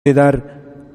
dar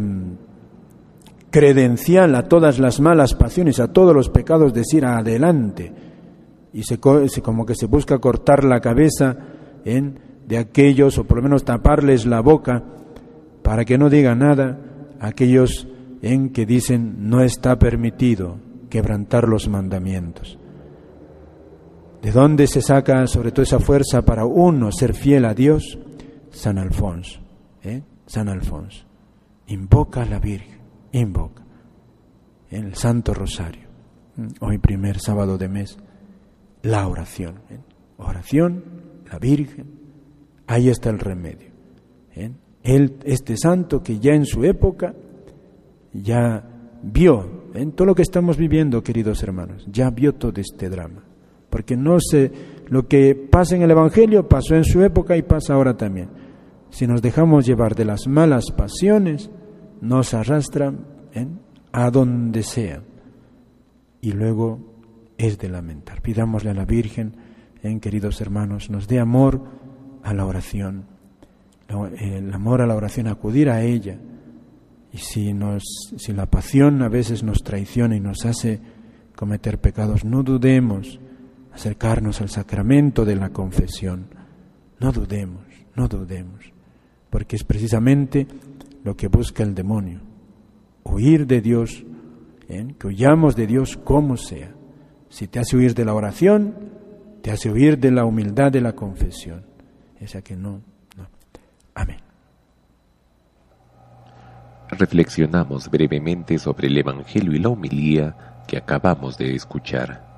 credencial a todas las malas pasiones, a todos los pecados, decir adelante, y como que se busca cortar la cabeza de aquellos, o por lo menos taparles la boca para que no digan nada aquellos que dicen no está permitido quebrantar los mandamientos. ¿De dónde se saca sobre todo esa fuerza para uno ser fiel a Dios? San Alfonso, San Alfonso invoca a la Virgen, invoca en el Santo Rosario, hoy primer sábado de mes, la oración, oración, la Virgen, ahí está el remedio. Este santo que ya en su época ya vio en todo lo que estamos viviendo, queridos hermanos, ya vio todo este drama, porque lo que pasa en el Evangelio pasó en su época y pasa ahora también. Si nos dejamos llevar de las malas pasiones, nos arrastran a donde sea, y luego es de lamentar. Pidámosle a la Virgen, queridos hermanos, nos dé amor a la oración, el amor a la oración, acudir a ella. Y si la pasión a veces nos traiciona y nos hace cometer pecados, no dudemos acercarnos al sacramento de la confesión. No dudemos, porque es precisamente lo que busca el demonio, huir de Dios, que huyamos de Dios como sea. Si te hace huir de la oración, te hace huir de la humildad de la confesión. Esa que no. Amén. Reflexionamos brevemente sobre el Evangelio y la homilía que acabamos de escuchar.